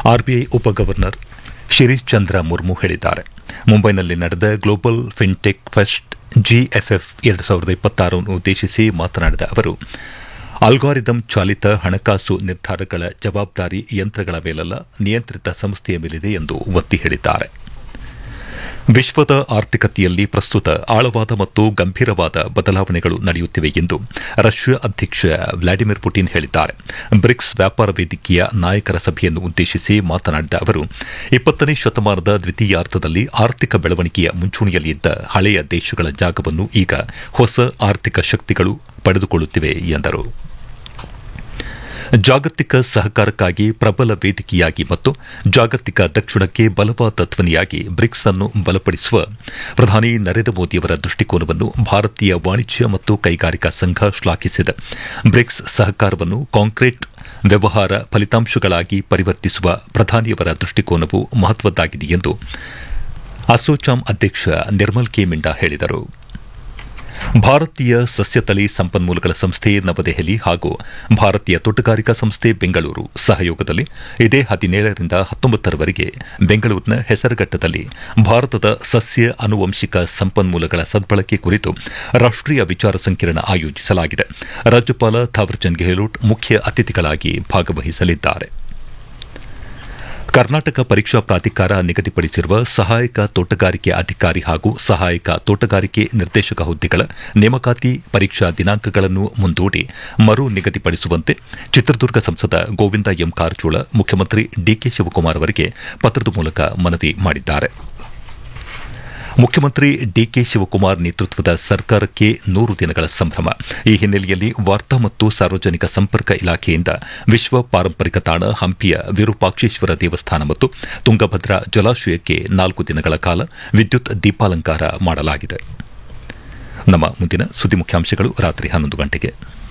RBI ಉಪಗವರ್ನರ್ Shirish Chandra Murmu ಹೇಳಿದ್ದಾರೆ. ಮುಂಬೈನಲ್ಲಿ ನಡೆದ ಗ್ಲೋಬಲ್ ಫಿನ್ಟೆಕ್ ಫೆಸ್ಟ್ ಜಿಎಫ್ಎಫ್ 2026 ಉದ್ದೇಶಿಸಿ ಮಾತನಾಡಿದ ಅವರು, ಅಲ್ಗಾರಿದಮ್ ಚಾಲಿತ ಹಣಕಾಸು ನಿರ್ಧಾರಗಳ ಜವಾಬ್ದಾರಿ ಯಂತ್ರಗಳ ಮೇಲಲ್ಲ, ನಿಯಂತ್ರಿತ ಸಂಸ್ಥೆಯ ಮೇಲಿದೆ ಎಂದು ಒತ್ತಿ ಹೇಳಿದ್ದಾರೆ. ವಿಶ್ವದ ಆರ್ಥಿಕತೆಯಲ್ಲಿ ಪ್ರಸ್ತುತ ಆಳವಾದ ಮತ್ತು ಗಂಭೀರವಾದ ಬದಲಾವಣೆಗಳು ನಡೆಯುತ್ತಿವೆ ಎಂದು ರಷ್ಯಾ ಅಧ್ಯಕ್ಷ ವ್ಲಾಡಿಮಿರ್ ಪುಟಿನ್ ಹೇಳಿದ್ದಾರೆ. ಬ್ರಿಕ್ಸ್ ವ್ಯಾಪಾರ ವೇದಿಕೆಯ ನಾಯಕರ ಸಭೆಯನ್ನು ಉದ್ದೇಶಿಸಿ ಮಾತನಾಡಿದ ಅವರು, 20ನೇ ಶತಮಾನದ ದ್ವಿತೀಯಾರ್ಧದಲ್ಲಿ ಆರ್ಥಿಕ ಬೆಳವಣಿಗೆಯ ಮುಂಚೂಣಿಯಲ್ಲಿ ಇದ್ದ ಹಳೆಯ ದೇಶಗಳ ಜಾಗವನ್ನು ಈಗ ಹೊಸ ಆರ್ಥಿಕ ಶಕ್ತಿಗಳು ಪಡೆದುಕೊಳ್ಳುತ್ತಿವೆ ಎಂದರು. ಜಾಗತಿಕ ಸಹಕಾರಕ್ಕಾಗಿ ಪ್ರಬಲ ವೇದಿಕೆಯಾಗಿ ಮತ್ತು ಜಾಗತಿಕ ದಕ್ಷಿಣಕ್ಕೆ ಬಲವಾದ ಧ್ವನಿಯಾಗಿ ಬ್ರಿಕ್ಸ್ ಅನ್ನು ಬಲಪಡಿಸುವ ಪ್ರಧಾನಿ ನರೇಂದ್ರ ಮೋದಿಯವರ ದೃಷ್ಟಿಕೋನವನ್ನು ಭಾರತೀಯ ವಾಣಿಜ್ಯ ಮತ್ತು ಕೈಗಾರಿಕಾ ಸಂಘ ಶ್ಲಾಘಿಸಿದೆ. ಬ್ರಿಕ್ಸ್ ಸಹಕಾರವನ್ನು ಕಾಂಕ್ರೀಟ್ ವ್ಯವಹಾರ ಫಲಿತಾಂಶಗಳಾಗಿ ಪರಿವರ್ತಿಸುವ ಪ್ರಧಾನಿಯವರ ದೃಷ್ಟಿಕೋನವು ಮಹತ್ವದ್ದಾಗಿದೆ ಎಂದು ಅಸೋಚಾಮ್ ಅಧ್ಯಕ್ಷ ನಿರ್ಮಲ್ ಕೆ ಮಿಂಡಾ ಹೇಳಿದರು. ಭಾರತೀಯ ಸಸ್ಯತಳಿ ಸಂಪನ್ಮೂಲಗಳ ಸಂಸ್ಥೆ ನವದೆಹಲಿ ಹಾಗೂ ಭಾರತೀಯ ತೋಟಗಾರಿಕಾ ಸಂಸ್ಥೆ ಬೆಂಗಳೂರು ಸಹಯೋಗದಲ್ಲಿ ಇದೇ 17ರಿಂದ 19ರವರೆಗೆ ಬೆಂಗಳೂರಿನ ಹೆಸರಘಟ್ಟದಲ್ಲಿ ಭಾರತದ ಸಸ್ಯ ಆನುವಂಶಿಕ ಸಂಪನ್ಮೂಲಗಳ ಸದ್ಬಳಕೆ ಕುರಿತು ರಾಷ್ಟೀಯ ವಿಚಾರ ಸಂಕಿರಣ ಆಯೋಜಿಸಲಾಗಿದೆ. ರಾಜ್ಯಪಾಲ ಥಾವರ್ಚಂದ್ ಗೆಹ್ಲೋಟ್ ಮುಖ್ಯ ಅತಿಥಿಗಳಾಗಿ ಭಾಗವಹಿಸಲಿದ್ದಾರೆ. ಕರ್ನಾಟಕ ಪರೀಕ್ಷಾ ಪ್ರಾಧಿಕಾರ ನಿಗದಿಪಡಿಸಿರುವ ಸಹಾಯಕ ತೋಟಗಾರಿಕೆ ಅಧಿಕಾರಿ ಹಾಗೂ ಸಹಾಯಕ ತೋಟಗಾರಿಕೆ ನಿರ್ದೇಶಕ ಹುದ್ದೆಗಳ ನೇಮಕಾತಿ ಪರೀಕ್ಷಾ ದಿನಾಂಕಗಳನ್ನು ಮುಂದೂಡಿ ಮರು ನಿಗದಿಪಡಿಸುವಂತೆ ಚಿತ್ರದುರ್ಗ ಸಂಸದ ಗೋವಿಂದ ಎಂ ಕಾರಜೋಳ ಮುಖ್ಯಮಂತ್ರಿ ಡಿಕೆ ಶಿವಕುಮಾರ್ ಅವರಿಗೆ ಪತ್ರದ ಮೂಲಕ ಮನವಿ ಮಾಡಿದ್ದಾರೆ. ಮುಖ್ಯಮಂತ್ರಿ ಡಿಕೆ ಶಿವಕುಮಾರ್ ನೇತೃತ್ವದ ಸರ್ಕಾರಕ್ಕೆ 100 ದಿನಗಳ ಸಂಭ್ರಮ. ಈ ಹಿನ್ನೆಲೆಯಲ್ಲಿ ವಾರ್ತಾ ಮತ್ತು ಸಾರ್ವಜನಿಕ ಸಂಪರ್ಕ ಇಲಾಖೆಯಿಂದ ವಿಶ್ವ ಪಾರಂಪರಿಕ ತಾಣ ಹಂಪಿಯ ವಿರೂಪಾಕ್ಷೇಶ್ವರ ದೇವಸ್ಥಾನ ಮತ್ತು ತುಂಗಭದ್ರಾ ಜಲಾಶಯಕ್ಕೆ 4 ದಿನಗಳ ಕಾಲ ವಿದ್ಯುತ್ ದೀಪಾಲಂಕಾರ ಮಾಡಲಾಗಿದೆ. ನಮ್ಮ ಮುಂದಿನ ಸುದ್ದಿ ಮುಖ್ಯಾಂಶಗಳು ರಾತ್ರಿ 11 ಗಂಟೆಗೆ.